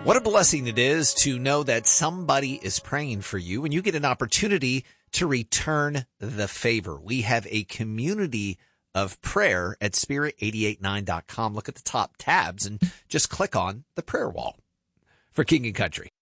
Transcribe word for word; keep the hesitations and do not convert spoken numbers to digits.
What a blessing it is to know that somebody is praying for you and you get an opportunity to return the favor. We have a community of prayer at spirit eight eight nine dot com. Look at the top tabs and just click on the prayer wall. For King and Country.